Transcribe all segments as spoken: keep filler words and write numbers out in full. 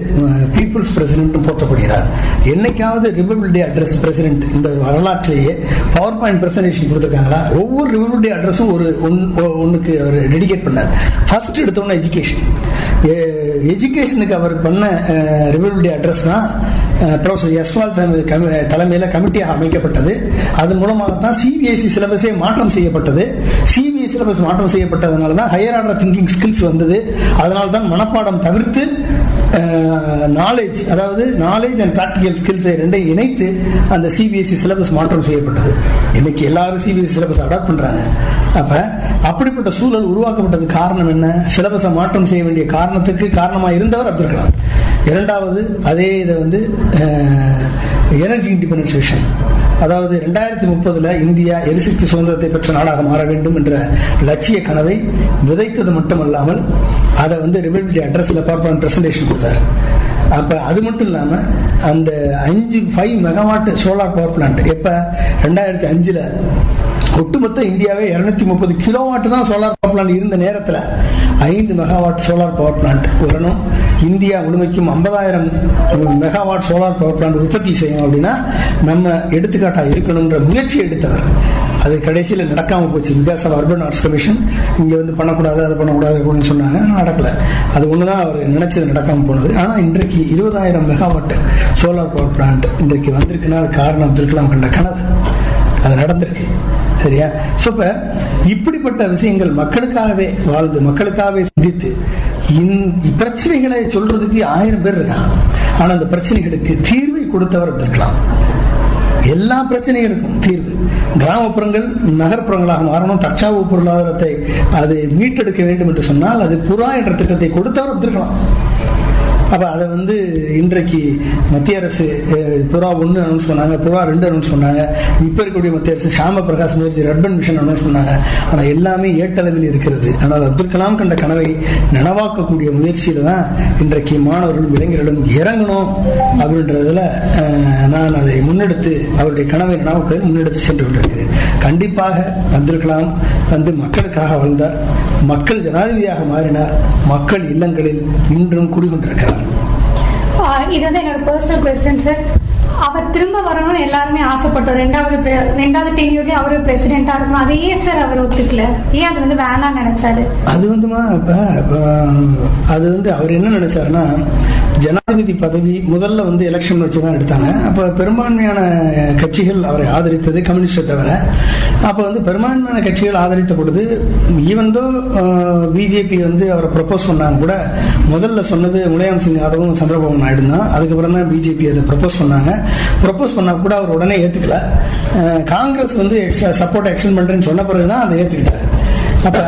Peoples president போற்றப்படுகிறார். என்னைக்காவது republic டே address president இந்த வரலாற்றிலேயே பவர் பாயிண்ட் பிரசன்டேஷன் கொடுத்துருக்காங்களா? ஒவ்வொரு ரிபப்ளிக் டே அட்ரஸும் ஒரு ஒன்னுக்கு அவர் டெடிகேட் பண்ணார். ஃபர்ஸ்ட் எடுத்தோம்னா எஜுகேஷன். எஜுகேஷனுக்கு அவர் பண்ண ரிபப்ளிக் டே அட்ரஸ் தான் ப்ரொஃபசர் யஸ்வால் தலைமையில் கமிட்டியாக அமைக்கப்பட்டது. அதன் மூலமாகத்தான் சிபிஎஸ்இ சிலபஸே மாற்றம் செய்யப்பட்டது. சிபிஎஸ்இ சிலபஸ் மாற்றம் செய்யப்பட்டதுனால தான் ஹையர் ஆர்டர் திங்கிங் ஸ்கில்ஸ் வந்தது. அதனால தான் மனப்பாடம் தவிர்த்து நாலேஜ், அதாவது நாலேஜ் அண்ட் பிராக்டிகல் ஸ்கில்ஸை ரெண்டையும் இணைத்து அந்த சிபிஎஸ்இ சிலபஸ் மாற்றம் செய்யப்பட்டது. இன்னைக்கு எல்லாரும் சிபிஎஸ்இ சிலபஸ் அடாப்ட் பண்றாங்க. அப்ப அப்படிப்பட்ட சூழல் உருவாக்கப்பட்டது காரணம் என்ன? சிலபஸை மாற்றம் செய்ய வேண்டிய காரணத்துக்கு காரணமாக இருந்தவர் அப்துல் கலாம். இரண்டாவது, அதே இதை வந்து எனர்ஜி இண்டிபெண்டன்ஸ் விஷன், அதாவது ரெண்டாயிரத்தி முப்பதுல இந்தியா எரிசக்தி சுதந்திரத்தை பெற்ற நாடாக மாற வேண்டும் என்ற லட்சிய கனவை விதைத்தது மட்டுமல்லாமல் அதை வந்து ரிபப்ளிக் அட்ரஸ்ல பவர் பிரசன்டேஷன் கொடுத்தாரு. அப்ப அது மட்டும் இல்லாம அந்த அஞ்சு five megawatt solar power plant எப்ப ரெண்டாயிரத்தி அஞ்சுல ஒட்டுமொத்த இந்தியாவே இருநூத்தி முப்பது கிலோவாட் தான் சோலார் பவர் பிளான்ட் இருந்த நேரத்தில் ஐந்து மெகாவாட் சோலார் பவர் பிளான்ட் வரணும், இந்தியா முழுமைக்கும் ஐம்பதாயிரம் மெகாவாட் சோலார் பவர் பிளான்ட் உற்பத்தி செய்யணும் அப்படின்னா நம்ம எடுத்துக்காட்டா இருக்கணும்ன்ற முயற்சி எடுத்தவர். அது கடைசியில் நடக்காம போச்சு. Because of urban arts commission இங்க வந்து பண்ணக்கூடாது, அதை பண்ணக்கூடாது அப்படின்னு சொன்னாங்க, நடக்கல. அது ஒண்ணுதான் அவர் நினைச்சது நடக்காம போனது. ஆனா இன்றைக்கு இருபதாயிரம் மெகாவாட் சோலார் பவர் பிளான்ட் இன்றைக்கு வந்திருக்குன்னா அது காரணம் அப்துல் கலாம் கண்ட கனவு. அது நடந்திருக்கு. சரியா? சோ இப்ப இப்படிப்பட்ட விஷயங்கள் மக்களுக்காகவே வாழ்ந்து மக்களுக்காகவே சிந்தித்து பிரச்சனைகளை சொல்றதுக்கு ஆயிரம் பேர் இருக்காங்க. ஆனா அந்த பிரச்சனைகளுக்கு தீர்வை கொடுத்தவர் அப்துல் கலாம். எல்லா பிரச்சனைகளுக்கும் தீர்வு. கிராமப்புறங்கள் நகர்ப்புறங்களாக மாறணும், தற்சார்பு பொருளாதாரத்தை அது மீட்டெடுக்க வேண்டும் என்று சொன்னால் அது புறா என்ற திட்டத்தை கொடுத்தவர் அப்துல் கலாம். அப்ப அதை வந்து இன்றைக்கு மத்திய அரசு புறா ஒன்று அனௌன்ஸ் பண்ணாங்க, புறா ரெண்டு அனௌன்ஸ் பண்ணாங்க. இப்ப இருக்கக்கூடிய மத்திய அரசு ஷாம Prakash Mukherjee urban mission announce பண்ணாங்க. ஆனா எல்லாமே ஏட்டளவில் இருக்கிறது. ஆனால் அப்துல் கலாம் கண்ட கனவை நனவாக்கக்கூடிய முயற்சியில தான் இன்றைக்கு மாணவர்களும் இளைஞர்களும் இறங்கணும் அப்படின்றதுல நான் அதை முன்னெடுத்து அவருடைய கனவை நனவாக்க முன்னெடுத்து சென்று கொண்டிருக்கிறேன். கண்டிப்பாக அப்துல் கலாம் வந்து மக்களுக்காக வாழ்ந்தார், மக்கள் ஜனாதிபதியாக மாறினார், மக்கள் இல்லங்களில் இன்றும் குடிகொண்டிருக்கிறார். இது வந்து என்னோட பர்சனல் क्वेश्चन சார். அவர் திரும்ப வரணும்னு எல்லாருமே ஆசைப்பட்டோம். ரெண்டாவது ரெண்டாவது டென்யூர்லயே அவரு பிரசிடென்டா இருக்கணும். அது ஏன் சார் அவர் ஒத்துக்கல? ஏன் அது வந்து வேணாம்னு நினைச்சாரு? அது வந்துமா அது வந்து அவர் என்ன நினைச்சாருன்னா, ஜனாதிபதி பதவி முதல்ல வந்து எலெக்ஷன் வச்சுதான் எடுத்தாங்க. அப்ப பெரும்பான்மையான கட்சிகள் அவரை ஆதரித்தது கம்யூனிஸ்டை தவிர. அப்ப வந்து பெரும்பான்மையான கட்சிகள் ஆதரித்த பொழுது ஈவன் தோ பிஜேபி வந்து அவரை ப்ரப்போஸ் பண்ணாங்க கூட, முதல்ல சொன்னது முலாயம் சிங் யாதவும் சந்திரபாபு நாயுடு தான். அதுக்கப்புறம் தான் பிஜேபி அதை ப்ரப்போஸ் பண்ணாங்க. ப்ரப்போஸ் பண்ணா கூட அவர் உடனே ஏத்துக்கல. காங்கிரஸ் வந்து எக்ஸ்ட்ரா சப்போர்ட் எக்ஸ்டெண்ட் பண்றேன்னு சொன்ன பிறகுதான் அதை ஏத்துக்கிட்டாரு. அப்ப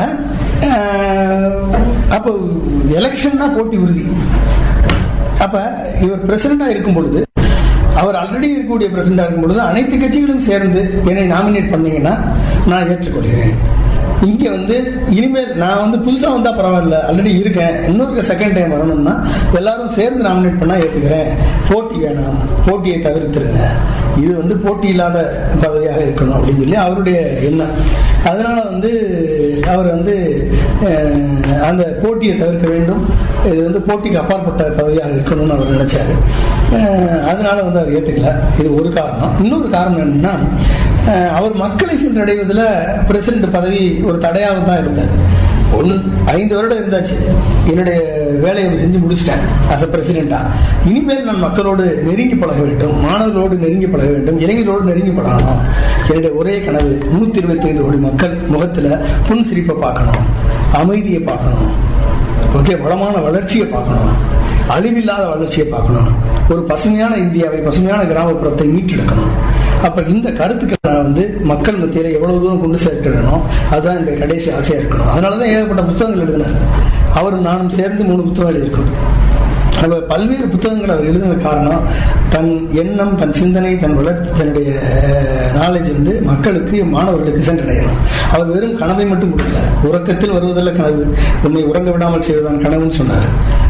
அப்போ எலெக்ஷன் தான் போட்டி உறுதி. அப்ப இவர் பிரசிடண்டா இருக்கும் பொழுது, அவர் ஆல்ரெடி இருக்கக்கூடிய பிரசிடண்டா இருக்கும் பொழுது அனைத்து கட்சிகளும் சேர்ந்து என்னை நாமினேட் பண்ணீங்கன்னா நான் ஏற்றுக்கொள்கிறேன். இங்க வந்து இனிமேல் நான் வந்து புதுசா வந்தா பரவாயில்ல, ஆல்ரெடி இருக்கேன், இன்னொரு செகண்ட் டைம் வரணும்னா எல்லாரும் சேர்ந்து நாமினேட் பண்ணா ஏத்துக்கிறேன். போட்டி வேணாம், போட்டியை தவிர்த்துருங்க, இது வந்து போட்டி இல்லாத பதவியாக இருக்கணும் அப்படின்னு சொல்லி அவருடைய எண்ணம். அதனால வந்து அவர் வந்து அந்த போட்டியை தவிர்க்க வேண்டும், இது வந்து போட்டிக்கு அப்பாற்பட்ட பதவியாக இருக்கணும்னு அவர் நினைச்சாரு. அதனால வந்து அவர் ஏத்துக்கல. இது ஒரு காரணம். இன்னொரு காரணம் என்னன்னா, அவர் மக்களை சென்றடைவதில் பிரசிடென்ட் பதவி ஒரு தடையாக தான் இருந்தார். ஒன்னு ஐந்து வருடம் இருந்தாச்சு, என்னுடைய வேலையை செஞ்சு முடிச்சிட்டேன் அஸ் அ பிரசிடென்டா. இனிமேல் நான் மக்களோடு நெருங்கி பழக வேண்டும், மாணவர்களோடு நெருங்கி பழக வேண்டும், இளைஞர்களோடு நெருங்கி பழகணும். என்னுடைய ஒரே கனவு நூத்தி இருபத்தி ஐந்து கோடி மக்கள் முகத்துல புன் சிரிப்பை பார்க்கணும், அமைதியை பார்க்கணும், ஓகே, வளமான வளர்ச்சியை பார்க்கணும், அழிவில்லாத வளர்ச்சியை பார்க்கணும், ஒரு பசுமையான இந்தியாவை, பசுமையான கிராமப்புறத்தை மீட்டெடுக்கணும். அப்ப இந்த கருத்துக்களை நான் வந்து மக்கள் மத்தியில எவ்வளவு தூரம் கொண்டு சேர்க்கணும், அதுதான் இந்த கடைசி ஆசையா இருக்கணும். அதனாலதான் ஏகப்பட்ட புத்தகங்கள் எழுதினார். அவரும் நானும் சேர்ந்து மூணு புத்தகம் எழுதியிருக்கோம். அப்ப பல்வேறு புத்தகங்கள் அவர் எழுதின காரணம், தன் எண்ணம், தன் சிந்தனை, தன் வளர்ச்சி, தன்னுடைய நாலேஜ் வந்து மக்களுக்கு, மாணவர்களுக்கு சென்றடையணும். அவர் வெறும் கனவை மட்டும் கொடுக்கல, உறக்கத்தில் வருவதில்லை கனவு, உண்மை உறங்க விடாமல் செய்வதான் கனவுன்னு சொன்னார்.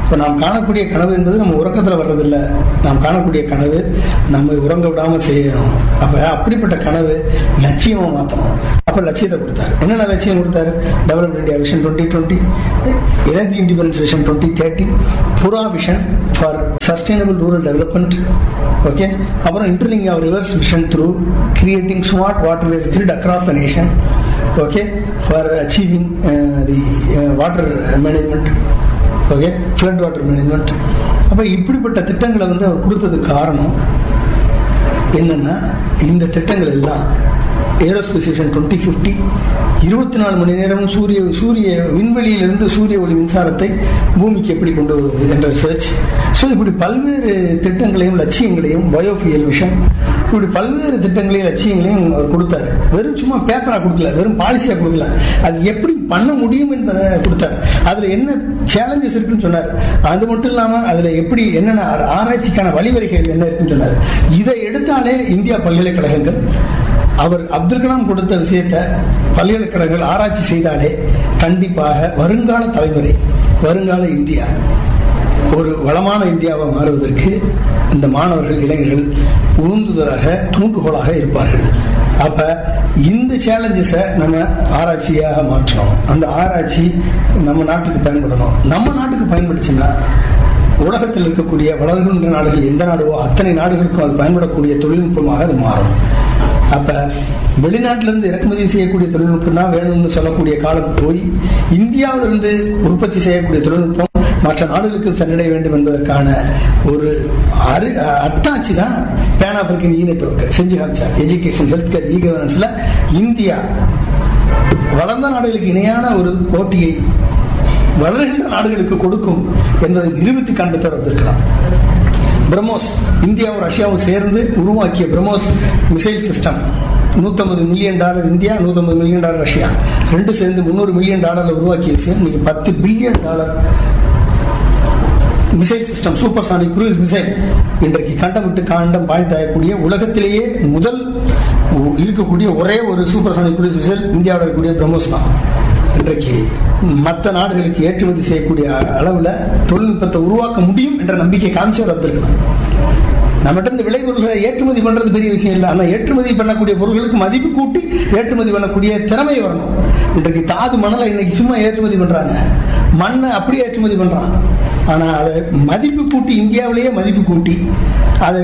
இப்போ நாம் காணக்கூடிய கனவு என்பது நம்ம உறக்கத்தில் வர்றதில்லை. நாம் காணக்கூடிய கனவு நம்ம உறங்க விடாமல் செய்யணும். அப்ப அப்படிப்பட்ட கனவு லட்சியமா மாற்றணும். அப்ப லட்சியத்தை கொடுத்தாரு. என்னென்ன லட்சியம் கொடுத்தாரு? Development India vision twenty twenty, energy independence vision twenty thirty, புரா vision for sustainable rural development. Okay, அப்புறம் interlinking of reverse vision through creating smart waterways grid across the nation. Okay, for achieving the water management. Okay, flood water management. அப்ப இப்படிப்பட்ட திட்டங்களை வந்து அவர் கொடுத்ததுக்கு காரணம் என்னன்னா, இந்த திட்டங்கள் எல்லாம் ஏரோஸ்பேஸ் விஷன் டுவெண்ட்டி ஃபிஃப்டி, இருபத்தி நாலு மணி நேரமும் சூரிய சூரிய விண்வெளியிலிருந்து சூரிய ஒளி மின்சாரத்தை பூமிக்கு எப்படி கொண்டு வருவது என்ற ரிசர்ச். ஸோ இப்படி பல்வேறு திட்டங்களையும் லட்சியங்களையும், பயோஃபியல் விஷன், இப்படி பல்வேறு திட்டங்களையும் லட்சியங்களையும் அவர் கொடுத்தாரு. வெறும் சும்மா பேப்பரா கொடுக்கல, வெறும் பாலிசியா கொடுக்கல, அது எப்படி பண்ண முடியும் என்பதை கொடுத்தாரு. அதுல என்ன சேலஞ்சஸ் இருக்குன்னு சொன்னார். அது மட்டும் இல்லாம அதுல எப்படி என்னென்ன ஆராய்ச்சிக்கான வழிவகைகள் என்ன இருக்குன்னு சொன்னார். இதை எடுத்தாலே இந்தியா பல்கலைக்கழகங்கள், அவர் அப்துல் கலாம் கொடுத்த விஷயத்தை பல்கலைக்கழகங்கள் ஆராய்ச்சி செய்தாலே கண்டிப்பாக வருங்கால தலைமுறை, வருங்கால இந்தியா ஒரு வளமான இந்தியாவை மாறுவதற்கு இந்த மாணவர்கள், இளைஞர்கள் உந்துதலாக, தூண்டுகோலாக இருப்பார்கள். அப்ப இந்த சேலஞ்சஸை நம்ம ஆராய்ச்சியாக மாற்றணும். அந்த ஆராய்ச்சி நம்ம நாட்டுக்கு பயன்படணும். நம்ம நாட்டுக்கு பயன்படுச்சுன்னா உலகத்தில் இருக்கக்கூடிய வளர்கின்ற நாடுகள் எந்த நாடுவோ அத்தனை நாடுகளுக்கும் அது பயன்படக்கூடிய தொழில்நுட்பமாக அது மாறும். அப்ப வெளிநாட்டிலிருந்து இறக்குமதி செய்யக்கூடிய தொழில்நுட்பம் தான் வேணும்னு சொல்லக்கூடிய காலம் போய் இந்தியாவிலிருந்து உற்பத்தி செய்யக்கூடிய தொழில்நுட்பம் மற்ற நாடுகளுக்கும் சென்றடைய வேண்டும் என்பதற்கான ஒரு அட்டாட்சி தான் பேன் ஆப்பிரிக்கன் இ நெட்வொர்க் செஞ்சு காமிச்சார். எஜுகேஷன், ஹெல்த் கேர், இ கவர்னன்ஸ்ல இந்தியா வளர்ந்த நாடுகளுக்கு இணையான ஒரு போட்டியை வளர்கின்ற நாடுகளுக்கு கொடுக்கும் என்பதை நிரூபித்து காண்பித்தவர் வந்திருக்கலாம். பிரம்மோஸ், இந்தியாவும் ரஷ்யாவும் சேர்ந்து உருவாக்கிய பிரம்மோஸ் மிசைல் சிஸ்டம், நூத்தி ஐம்பது மில்லியன் டாலர் இந்தியா, நூத்தி ஐம்பது மில்லியன் டாலர் ரஷ்யா, ரெண்டு சேர்ந்து முன்னூறு மில்லியன் டாலர்ல உருவாக்கிய விஷயம் இன்னைக்கு பத்து billion dollar missile system, super Sonic cruise missile இன்றைக்கு கண்டம் விட்டு காண்டம் பாய்ந்தாயக்கூடிய உலகத்திலேயே முதல் இருக்கக்கூடிய ஒரே ஒரு சூப்பர் சானிக் குரூஸ் மிசைல் இந்தியாவில் இருக்கக்கூடிய பிரம்மோஸ் தான். இன்றைக்கு மற்ற நாடுகளுக்கு ஏற்றுமதி செய்யக்கூடிய அளவுல தொழில்நுட்பத்தை உருவாக்க முடியும் என்ற நம்பிக்கை காமிச்சவர் அப்துல் கலாம். நம்மகிட்ட இந்த விளைபொருள்களை ஏற்றுமதி பண்றது பெரிய விஷயம் இல்லை. ஆனா ஏற்றுமதி பண்ணக்கூடிய பொருட்களுக்கு மதிப்பு கூட்டி ஏற்றுமதி பண்ணக்கூடிய திறமை வரணும். இன்றைக்கு தாது மணலை இன்னைக்கு சும்மா ஏற்றுமதி பண்றாங்க, மண்ணை அப்படியே ஏற்றுமதி பண்றான். ஆனா அதை மதிப்பு கூட்டி, இந்தியாவிலேயே மதிப்பு கூட்டி அதை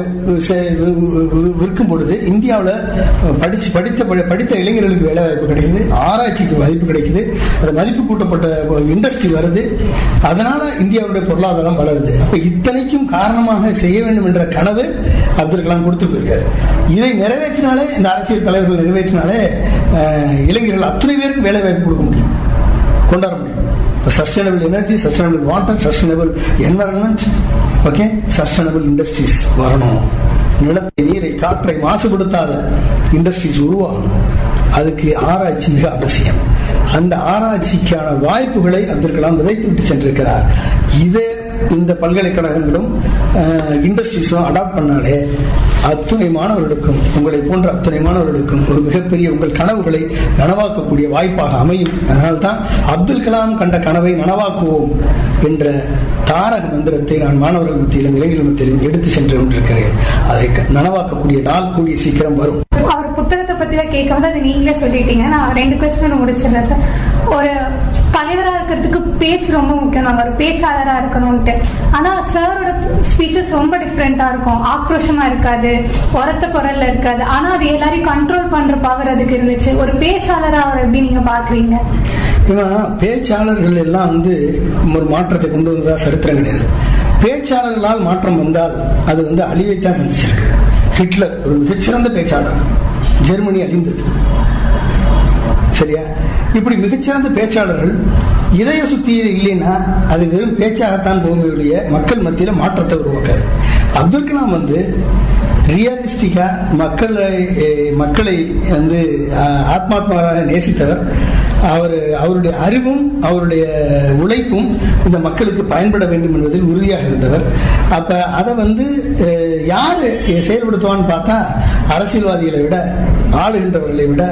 விற்கும் பொழுது இந்தியாவில் படிச்சு படித்த படித்த இளைஞர்களுக்கு வேலை வாய்ப்பு கிடைக்குது, ஆராய்ச்சிக்கு மதிப்பு கிடைக்குது, அது மதிப்பு கூட்டப்பட்ட இண்டஸ்ட்ரி வருது, அதனால இந்தியாவுடைய பொருளாதாரம் வளருது. அப்ப இத்தனைக்கும் காரணமாக செய்ய வேண்டும் என்ற கனவு அப்துல் கலாம் கொடுத்து போயிருக்காரு. இதை நிறைவேற்றினாலே, இந்த அரசியல் தலைவர்கள் நிறைவேற்றினாலே இளைஞர்கள் அத்தனை பேருக்கு வேலை வாய்ப்பு கொடுக்க முடியும், கொண்டாட முடியும். Sustainable energy, sustainable water, sustainable environment, okay, sustainable industries வரணும். நிலத்தை, நீரை, காற்றை மாசுபடுத்தாத இண்டஸ்ட்ரீஸ் உருவாகணும். அதுக்கு ஆராய்ச்சி மிக அவசியம். அந்த ஆராய்ச்சிக்கான வாய்ப்புகளை அப்துல் கலாம் விதைத்து விட்டு சென்றிருக்கிறார். இதே இந்த பல்கலைக்கழகங்களும் இண்டஸ்ட்ரீஸும் அடாப்ட் பண்ணாலே அத்துணை மாணவர்களுக்கும், உங்களை போன்ற அத்துணை மாணவர்களுக்கும் ஒரு மிகப்பெரிய உங்கள் கனவுகளை நனவாக்கக்கூடிய வாய்ப்பாக அமையும். அதனால்தான் அப்துல் கலாம் கண்ட கனவை நனவாக்குவோம் என்ற தாரக மந்திரத்தை நான் மாணவர்கள் மத்தியிலும் இளைஞர்கள் மத்தியிலும் எடுத்து சென்று கொண்டிருக்கிறேன். அதை நனவாக்கக்கூடிய நாள் கூடிய சீக்கிரம் வரும். அவர் புத்தகத்தை பத்தி தான் கேட்க வந்து அதை நீங்களே சொல்லிட்டீங்க. நான் ரெண்டு கொஸ்டின் முடிச்சிடறேன் சார். ஒரு தலைவரா இருக்கிறதுக்கு பேச்சு ரொம்ப முக்கியம், நாங்க ஒரு பேச்சாளரா இருக்கணும்ட்டு. ஆனா சாரோட ஸ்பீச்சஸ் ரொம்ப டிஃப்ரெண்டா இருக்கும், ஆக்ரோஷமா இருக்காது, உரத்த குரல்ல இருக்காது. ஆனா அது எல்லாரையும் கண்ட்ரோல் பண்ற பவர் அதுக்கு இருந்துச்சு. ஒரு பேச்சாளரா அவர் எப்படி நீங்க பாக்குறீங்க? பேச்சாளர்கள் எல்லாம் வந்து ஒரு மாற்றத்தை கொண்டு வந்ததா சரித்திரம் கிடையாது. பேச்சாளர்களால் மாற்றம் வந்தால் அது வந்து அழிவைத்தான் சந்திச்சிருக்கு. ஹிட்லர் ஒரு மிகச்சிறந்த பேச்சாளர், ஜெர்மனி அழிந்தது. சரியா? இப்படி மிகச்சிறந்த பேச்சாளர்கள் இதய சுத்தி இல்லைன்னா அது வெறும் பேச்சாகத்தான் போகக்கூடிய மக்கள் மத்தியில மாற்றத்தை உருவாக்காது. அப்துல் கலாம் வந்து ரியலிஸ்டிக்கா மக்களை மக்களை வந்து ஆத்மாத்மாவாக நேசித்தவர். அவர் அவருடைய அறிவும் அவருடைய உழைப்பும் இந்த மக்களுக்கு பயன்பட வேண்டும் என்பதில் உறுதியாக இருந்தவர். அப்ப அதை வந்து யாரு செயல்படுத்துவான்னு பார்த்தா அரசியல்வாதிகளை விட, ஆளுகின்றவர்களை விட,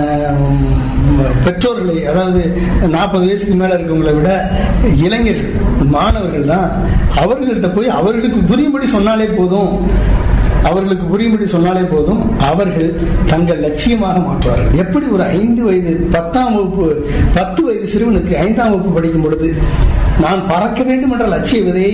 பெற்றோர்களை, அதாவது நாற்பது வயசுக்கு மேல இருக்கவங்களை விட இளைஞர்கள், மாணவர்கள் தான். அவர்கள்ட்ட போய் அவர்களுக்கு புரியும்படி சொன்னாலே போதும் அவர்களுக்கு புரியும்படி சொன்னாலே போதும் அவர்கள் தங்கள் லட்சியமாக மாற்றுவார்கள். எப்படி ஒரு ஐந்து வயது பத்தாம் வகுப்பு பத்து வயது சிறுவனுக்கு ஐந்தாம் வகுப்பு படிக்கும் பொழுது நான் பறக்க வேண்டும் என்ற லட்சிய விதையை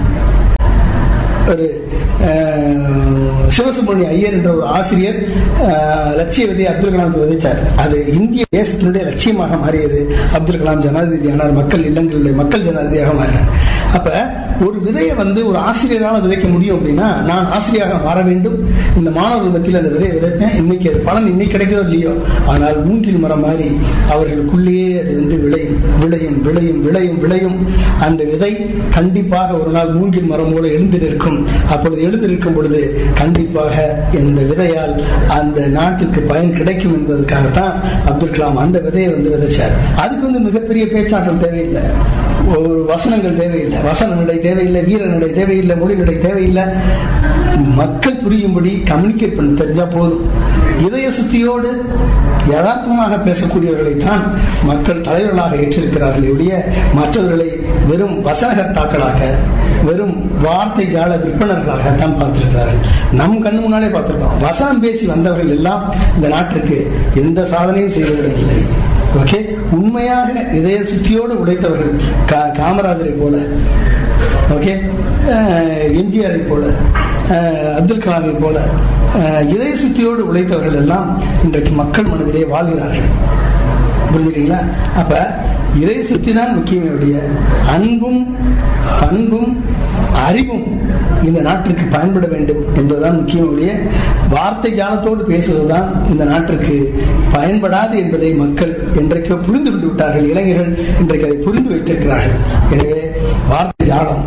ஒரு சிவசுப்ரமணிய ஐயர் என்ற ஒரு ஆசிரியர் லட்சிய விதையை அப்துல் கலாம் விதைத்தார். அது இந்திய தேசத்தினுடைய லட்சியமாக மாறியது. அப்துல் கலாம் ஜனாதிபதியானார், மக்கள் இல்லங்களில் மக்கள் ஜனாதிபதியாக மாறினார். அப்ப ஒரு விதையை வந்து ஒரு ஆசிரியரால் விதைக்க முடியும் அப்படின்னா, நான் ஆசிரியராக மாற வேண்டும், இந்த மாணவர்கள் மத்தியில் அந்த விதையை விதைப்பேன். இன்னைக்கு அது பலன் இன்னைக்கு கிடைக்கிறதோ இல்லையோ, ஆனால் மூங்கில் மரம் மாறி அவர்களுக்குள்ளேயே அது வந்து விளையும் விளையும் விளையும் விளையும் விளையும் அந்த விதை கண்டிப்பாக ஒரு நாள் மூங்கில் மரம் போல எழுந்து நிற்கும். அப்பொழுது எழுந்து நிற்கும் பொழுது கண்டிப்பாக இந்த விதையால் அந்த நாட்டுக்கு பயன் கிடைக்கும் என்பதற்காகத்தான் அப்துல் கலாம் அந்த விதையை வந்து விதைச்சார். அதுக்கு வந்து மிகப்பெரிய பேச்சாற்றல் தேவையில்லை, ஒரு வசனங்கள் தேவையில்லை, வசன நடை தேவையில்லை, வீர நடை தேவையில்லை, மொழி நடை தேவையில்லை. மக்கள் புரியும்படி கம்யூனிகேட் பண்ண தெரிஞ்சா போதும். இதய சுத்தியோடு யதார்த்தமாக பேசக்கூடியவர்களைத்தான் மக்கள் தலைவர்களாக ஏற்றிருக்கிறார்கள் ஒழிய மற்றவர்களை வெறும் வசனகர்த்தாக்களாக, வெறும் வார்த்தை ஜால விற்பனர்களாக தான் பார்த்திருக்கிறார்கள். நம் கண்ணு முன்னாலே பார்த்திருக்கோம். வசனம் பேசி வந்தவர்கள் எல்லாம் இந்த நாட்டிற்கு எந்த சாதனையும் செய்துவிடவில்லை. ஓகே, உண்மையாக இதய சுத்தியோடு உழைத்தவர்கள் காமராஜரை போல, ஓகே, எம்ஜிஆரை போல, அப்துல் கலாமை போல இதய சுத்தியோடு உழைத்தவர்கள் எல்லாம் இன்றைக்கு மக்கள் மனதிலே வாழ்கிறார்கள். புரிஞ்சுக்கிறீங்களா? அப்ப இதய சுத்தி தான் முக்கியமே உடைய அன்பும் பண்பும் அறிவும் இந்த நாட்டிற்கு பயன்பட வேண்டும் என்பதுதான் முக்கியமுடைய. வார்த்தை ஜாலத்தோடு பேசுவதுதான் இந்த நாட்டிற்கு பயன்படாது என்பதை மக்கள் இன்றைக்கு புரிந்து கொண்டு விட்டார்கள். இளைஞர்கள் இன்றைக்கு அதை புரிந்து வைத்திருக்கிறார்கள். எனவே வார்த்தை ஜாலம்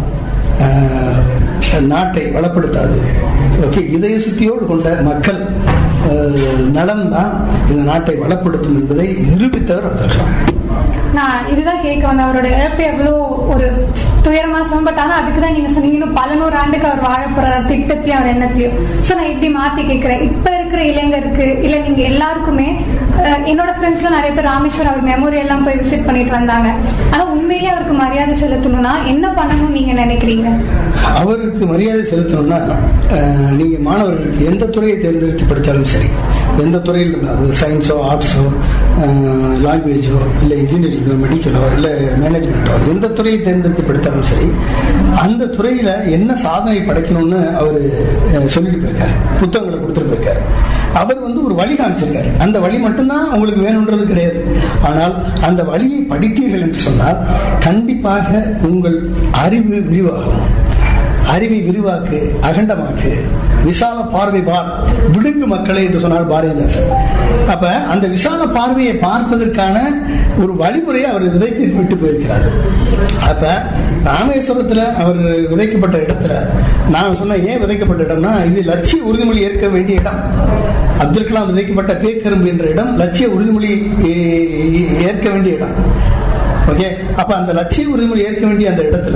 நாட்டை வளப்படுத்தாது. ஓகே, இதய சுத்தியோடு கொண்ட மக்கள் நலம் தான் இந்த நாட்டை வளப்படுத்தும் என்பதை நிரூபித்தவர் அப்துல் கலாம். நான் இதுதான் கேட்க வந்தேன். அவரோட இழப்பு எவ்வளோ ஒரு துயரமா சொன்ன, பட் ஆனா அதுக்குதான் நீங்க சொன்னீங்க இன்னும் பல நூறு ஆண்டுக்கு அவர் வாழ போறாரு திட்டத்தையும் அவர் எண்ணத்தையும். சோ நான் இப்படி மாத்தி கேட்கிறேன், இப்ப இருக்கிற இளைஞருக்கு இல்ல நீங்க எல்லாருக்குமே, என்னோட ஃப்ரெண்ட்ஸ்ல நிறைய பேர் ராமேஸ்வரம் அவர் மெமோரியல் எல்லாம் போய் விசிட் பண்ணிட்டு வந்தாங்க. ஆனா உண்மையிலேயே அவருக்கு மரியாதை செலுத்தணும்னா என்ன பண்ணணும்னு நீங்க நினைக்கிறீங்க? அவருக்கு மரியாதை செலுத்தணும்னா நீங்க மாணவர்கள் எந்த துறையை தேர்ந்தெடுத்து படித்தாலும் சரி, எந்த துறையில் இருந்தாலும் சயின்ஸோ ஆர்ட்ஸோ லாங்குவேஜோ இல்லை இன்ஜினியரிங்கோ மெடிக்கலோ இல்லை மேனேஜ்மெண்ட்டோ எந்த துறையை தேர்ந்தெடுத்து படித்தாலும் சரி, அந்த துறையில என்ன சாதனை படைக்கணும்னு அவர் சொல்லிட்டு போயிருக்காரு, புத்தகங்களை கொடுத்துட்டு போயிருக்காரு. அவர் வந்து ஒரு வழி காமிச்சிருக்காரு. அந்த வழி மட்டும்தான் உங்களுக்கு வேணும்ன்றது கிடையாது. ஆனால் அந்த வழியை படித்தீர்கள் என்று சொன்னால் கண்டிப்பாக உங்கள் அறிவு விரிவாகும். அறிவை விரிவாக்கு, அகண்டமாக்கு, விசால பார்வை பார், விடுங்கு மக்களை என்று சொன்னார் பாரதிதாசன். அப்ப அந்த விசால பார்வையை பார்ப்பதற்கான ஒரு வழிமுறையை அவர் விதைத்து விட்டு போயிருக்கிறார். அப்ப ராமேஸ்வரத்துல அவர் விதைக்கப்பட்ட இடத்துல நான் சொன்ன ஏன் விதைக்கப்பட்ட இடம்னா, இது லட்சிய உறுதிமொழி ஏற்க வேண்டிய இடம். அப்துல் கலாம் விதைக்கப்பட்ட பேக்கரும்பு என்ற இடம் லட்சிய உறுதிமொழி ஏற்க வேண்டிய இடம். ஓகே, அப்ப அந்த லட்சிய உறுதிமொழி ஏற்க வேண்டிய அந்த இடத்துல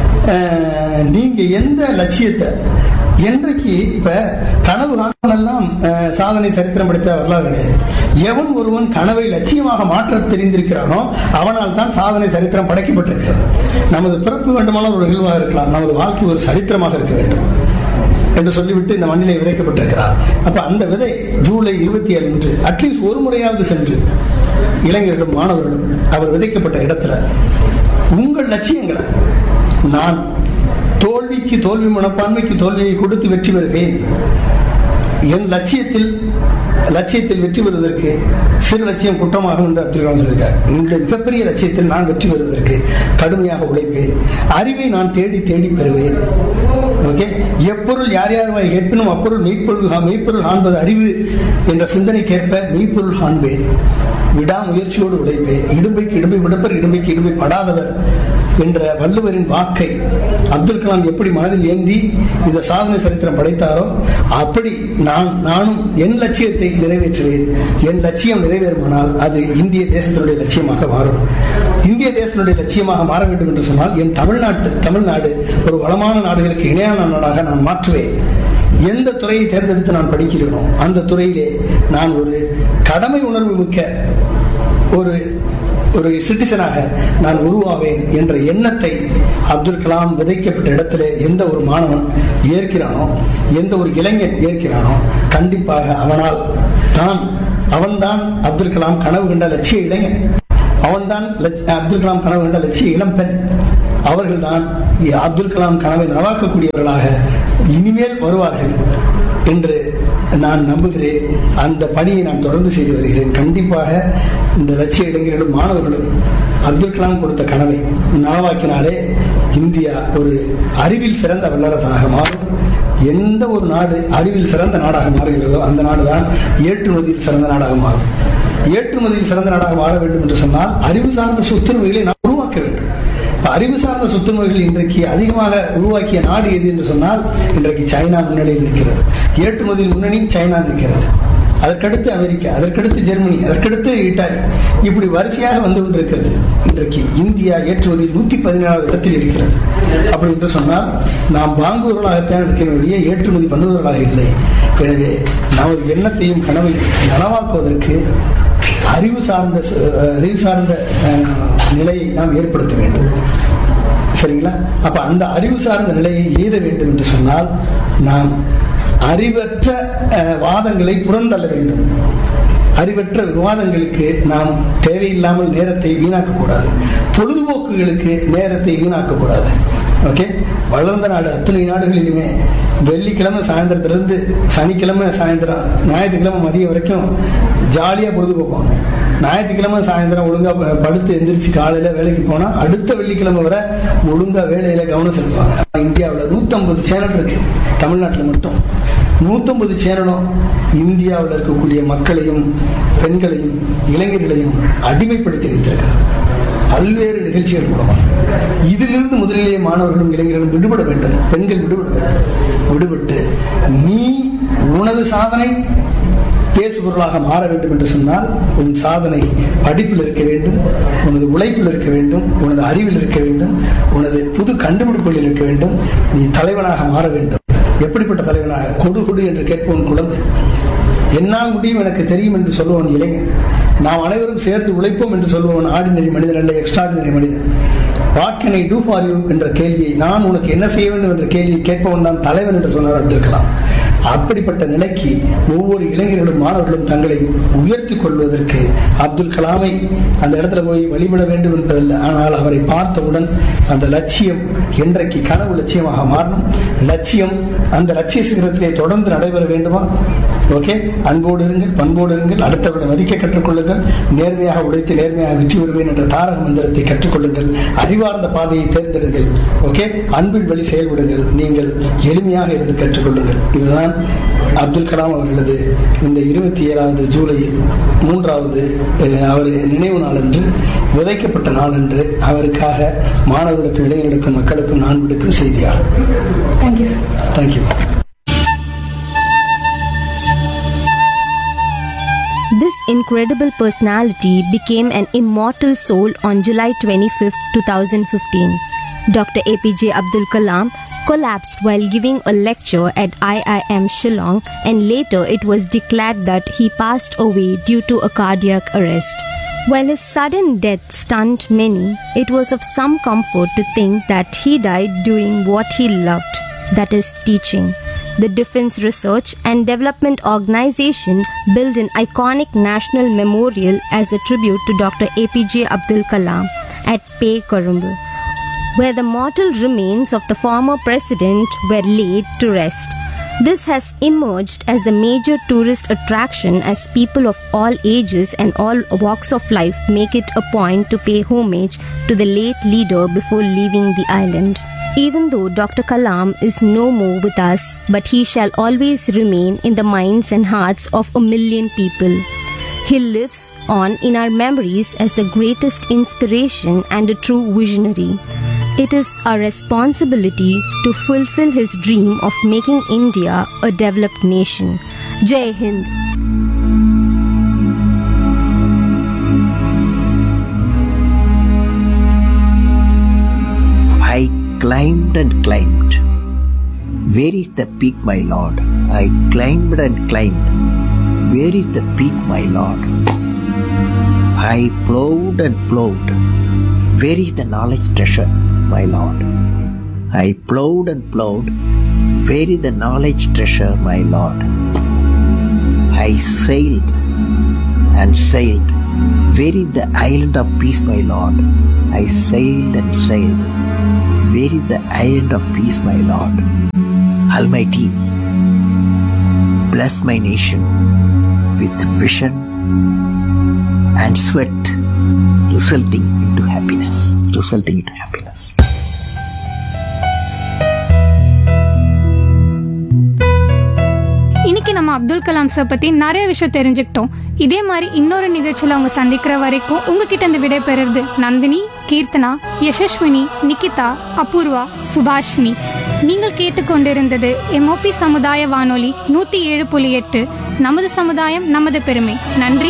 நீங்க எந்த லட்சியத்தை என்றைக்கு இப்ப கனவு காணலாம் சாதனை சரித்திரம் படித்த வரலாறு கிடையாது. எவன் ஒருவன் கனவை லட்சியமாக மாற்ற தெரிந்திருக்கிறானோ அவனால் தான் சாதனை சரித்திரம் படைக்கப்பட்டிருக்கிறது. நமது பிறப்பு வேண்டுமானால் ஒரு நிகழ்வாக இருக்கலாம், நமது வாழ்க்கை ஒரு சரித்திரமாக இருக்க வேண்டும் என்று சொல்லிவிட்டு இந்த மண்ணிலே விதைக்கப்பட்டிருக்கிறார். அப்ப அந்த விதை ஜூலை இருபத்தி ஏழு அன்று அட்லீஸ்ட் ஒரு முறையாவது சென்று இளைஞர்களும் மாணவர்களும் அவர் விதைக்கப்பட்ட இடத்துல உங்கள் லட்சியங்களை, நான் தோல்விக்கு தோல்வி மனப்பான்மைக்கு தோல்வியை கொடுத்து வெற்றி பெறுவேன், என் லட்சியத்தில் லட்சியத்தில் வெற்றி பெறுவதற்கு சிறு லட்சியம் குற்றமாகும் என்று அப்துல் கலாம் சொல்லியிருக்கார். உங்களுடைய மிகப்பெரிய லட்சியத்தில் நான் வெற்றி பெறுவதற்கு கடுமையாக உழைப்பேன், அறிவை நான் தேடி தேடி பெறுவேன். ஓகே, எப்பொருள் யார் யார் வாய் கேட்பினும் அப்பொருள் மெய்ப்பொருள் மெய்ப்பொருள் காண்பது அறிவு என்ற சிந்தனைக்கேற்ப மெய்ப்பொருள் காண்பேன், விடாமுயற்சியோடு உழைப்பேன், இடும்பைக்கு இடும்பை விடப்பர் இடும்பைக்கு இடும்பை படாதவர் என்ற வள்ளுவரின் வாக்கை அப்துல் கலாம் எப்படி மனதில் ஏந்தி இந்த சாதனை சரித்திரம் படைத்தாரோ அப்படி நான் நானும் என் லட்சியத்தை நிறைவேற்றுவேன். என் லட்சியம் நிறைவேறுமானால் அது இந்திய தேசத்தினுடைய லட்சியமாக மாறும். இந்திய தேசத்தினுடைய லட்சியமாக மாற வேண்டும் என்று சொன்னால் என் தமிழ்நாட்டு தமிழ்நாடு ஒரு வளமான நாடுகளுக்கு இணையான நாடாக நான் மாற்றுவேன். எந்த துறையை தேர்ந்தெடுத்து நான் படிக்கிறேனோ அந்த துறையிலே நான் ஒரு கடமை உணர்வு மிக்க ஒரு ஒரு சிட்டிசனாக நான் உருவாவேன் என்ற எண்ணத்தை அப்துல் கலாம் விதைக்கப்பட்ட இடத்துல எந்த ஒரு மாணவன் ஏற்கிறானோ, எந்த ஒரு இளைஞன் ஏற்கிறானோ, கண்டிப்பாக அவனால் தான் அவன்தான் அப்துல் கலாம் கனவு கண்ட லட்சிய இளைஞன், அவன்தான் அப்துல் கலாம் கனவு கண்ட லட்சிய இளம்பெண். அவர்கள்தான் அப்துல் கலாம் கனவை நனவாக்கக்கூடியவர்களாக இனிமேல் வருவார்கள் என்று நான் நம்புகிறேன். அந்த பணியை நான் தொடர்ந்து செய்து வருகிறேன். கண்டிப்பாக இந்த லட்சிய இளைஞர்களும் மாணவர்களும் அப்துல் கலாம் கொடுத்த கனவை நனவாக்கினாலே இந்தியா ஒரு அறிவில் சிறந்த வல்லரசாக மாறும். எந்த ஒரு நாடு அறிவில் சிறந்த நாடாக மாறுகிறதோ அந்த நாடுதான் ஏற்றுமதியில் சிறந்த நாடாக மாறும். ஏற்றுமதியில் சிறந்த நாடாக மாற வேண்டும் என்று சொன்னால் அறிவு சார்ந்த சொத்துரிமைகளை நாம் உருவாக்க வேண்டும். அறிவு சார்ந்த சொத்துரிமைகள் இன்றைக்கு அதிகமாக உருவாக்கிய நாடு எது என்று சொன்னால் இன்றைக்கு சைனா முன்னணியில் நிற்கிறது. ஏற்றுமதியில் முன்னணி சைனா நிற்கிறது, அதற்கடுத்து அமெரிக்கா, அதற்கடுத்து ஜெர்மனி, அதற்கடுத்து இத்தாலி, இப்படி வரிசையாக வந்து கொண்டிருக்கிறது. இன்றைக்கு இந்தியா ஏற்றுமதியில் நூற்றி பதினேழாவது இடத்தில் இருக்கிறது. அப்படி என்று சொன்னால் நாம் வாங்குவவர்களாகத்தான் இருக்கிற ஏற்றுமதி பண்ணுவவர்களாக இல்லை. எனவே நமது எண்ணத்தையும் கனவையும் நனவாக்குவதற்கு அறிவு சார்ந்த அறிவு சார்ந்த நிலையை நாம் ஏற்படுத்த வேண்டும். சரிங்களா? அப்ப அந்த அறிவு சார்ந்த நிலையை எய்த வேண்டும் என்று சொன்னால் நாம் அறிவற்ற வாதங்களை புறந்தள்ள வேண்டும். அறிவற்ற விவாதங்களுக்கு நாம் தேவையில்லாமல் நேரத்தை வீணாக்கக்கூடாது. பொழுதுபோக்குகளுக்கு நேரத்தை வீணாக்கக்கூடாது. ஓகே, வளர்ந்த நாடு அத்தனை நாடுகளிலுமே வெள்ளிக்கிழமை சாயந்தரத்திலிருந்து சனிக்கிழமை சாயந்தரம் ஞாயிற்றுக்கிழமை மதியம் வரைக்கும் ஜாலியா பொழுதுபோக்குவாங்க. ஞாயிற்றுக்கிழமை சாயந்தரம் ஒழுங்கா படுத்து எந்திரிச்சு காலையில வேலைக்கு போனா அடுத்த வெள்ளிக்கிழமை வரை ஒழுங்கா வேலையில கவனம் செலுத்துவாங்க. இந்தியாவில் நூத்தி ஐம்பது சேனல் இருக்கு. தமிழ்நாட்டில் மட்டும் நூத்தி ஐம்பது சேனலும் இந்தியாவில் இருக்கக்கூடிய மக்களையும் பெண்களையும் இளைஞர்களையும் அடிமைப்படுத்தி வைத்திருக்கிறது. பல்வேறு நிகழ்ச்சிகள் மூலமாக இதிலிருந்து முதலிலேயே மாணவர்களும் இளைஞர்களும் விடுபட வேண்டும். பெண்கள் விடுபட வேண்டும். விடுபட்டு நீ உனது சாதனை பேசுபொருளாக மாற வேண்டும் என்று சொன்னால் உன் சாதனை படிப்பில் இருக்க வேண்டும், உனது உழைப்பில் இருக்க வேண்டும், உனது அறிவில் இருக்க வேண்டும், உனது புது கண்டுபிடிப்புகளில் இருக்க வேண்டும். நீ தலைவனாக மாற வேண்டும். எப்படிப்பட்ட தலைவனாக? கொடு கொடு என்று கேட்பவன் குழந்தை, என்னால் முடியும் எனக்கு தெரியும் என்று சொல்லுவன் இளைஞன், நாம் அனைவரும் சேர்ந்து உழைப்போம் என்று சொல்லுவன் ஆர்டினரி மனிதன் அல்ல, எக்ஸ்ட்ராடினரி மனிதன். What can I two for you என்ற கேள்வியை, நான் உனக்கு என்ன செய்ய வேண்டும் என்ற கேள்வியை கேட்பவன் தான் தலைவன் என்று சொன்னார் அப்துல் கலாம். அப்படிப்பட்ட நிலைக்கு ஒவ்வொரு இளைஞர்களும் மாணவர்களும் தங்களை உயர்த்திக் கொள்வதற்கு அப்துல் கலாமை அந்த இடத்துல போய் வழிபட வேண்டும் என்பதல்ல, ஆனால் அவரை பார்த்தவுடன் அந்த லட்சியம் என்றைக்கு கனவு லட்சியமாக மாறணும். லட்சியம் அந்த லட்சிய சிகரத்திலே தொடர்ந்து நடைபெற வேண்டுமா? ஓகே, அன்போடு இருங்கள், பண்போடு இருங்கள், அடுத்தவரை மதிக்க கற்றுக்கொள்ளுங்கள், நேர்மையாக உழைத்து நேர்மையாக வெற்றி பெறுவேன் என்ற தாரக மந்திரத்தை கற்றுக்கொள்ளுங்கள், அறிவார்ந்த பாதையை தேர்ந்தெடுங்கள். ஓகே, அன்பின் வழி செயல்படுங்கள், நீங்கள் எளிமையாக இருந்து கற்றுக்கொள்ளுங்கள். இதுதான் அப்துல் கலாம் அவர்களது இந்த இருபத்தி ஏழாவது ஜூலையில் மூன்றாவது அவர் நினைவு நாள் என்று, விதைக்கப்பட்ட நாள் என்று அவருக்காக மாணவர்களுக்கும் இளைஞர்களுக்கும் மக்களுக்கும் நான் விடுக்கும் செய்தியாகும். Thank you sir. Thank you. This incredible personality became an immortal soul on July twenty-fifth, twenty fifteen. Doctor A P J Abdul Kalam collapsed while giving a lecture at I I M Shillong, and later it was declared that he passed away due to a cardiac arrest. While his sudden death stunned many, it was of some comfort to think that he died doing what he loved, that is teaching. The Defense Research and Development Organization built an iconic national memorial as a tribute to Doctor A P J Abdul Kalam at Pei Karumbu, where the mortal remains of the former president were laid to rest. This has emerged as the major tourist attraction as people of all ages and all walks of life make it a point to pay homage to the late leader before leaving the island. Even though Doctor Kalam is no more with us, but he shall always remain in the minds and hearts of a million people. He lives on in our memories as the greatest inspiration and a true visionary. It is our responsibility to fulfill his dream of making India a developed nation. Jai Hind. I climbed and climbed. Where is the peak, my lord? I climbed and climbed. Where is the peak, my lord? I plowed and plowed. Where is the knowledge treasure, my Lord? I plowed and plowed. Where is the knowledge treasure, my Lord? I sailed and sailed. Where is the island of peace, my Lord? I sailed and sailed. Where is the island of peace, my Lord? Almighty, bless my nation with vision and sweat, resulting into happiness. Resulting into happiness. இன்னைக்கு நம்ம Abdul Kalam sir பத்தி நிறைய விஷயம் தெரிஞ்சுக்கிட்டோம். இதே மாதிரி இன்னொரு நிகழ்ச்சியில அவங்க சந்திக்கிற வரைக்கும் உங்ககிட்ட இருந்து விடை பெறுறது நந்தினி, கீர்த்தனா, யசஸ்வினி, நிகிதா, அபூர்வா, சுபாஷினி. நீங்கள் கேட்டுக்கொண்டிருந்தது எம்ஓபி சமுதாய வானொலி நூத்தி ஏழு புள்ளி எட்டு. நமது சமுதாயம் நமது பெருமை. நன்றி.